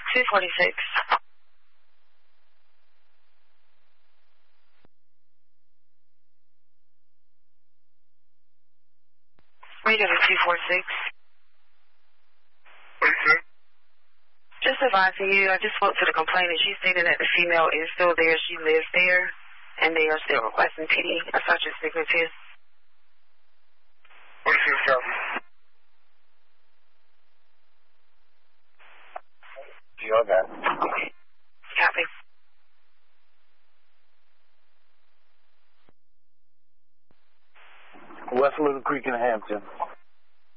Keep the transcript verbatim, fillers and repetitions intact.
two forty-six. Radio to two forty-six. What you say? Just advising you, I just spoke to the complainant. She stated that the female is still there. She lives there, and they are still requesting pity. I saw your signature. What you say, copy? You all got it. Copy. West Little Creek in Hampton.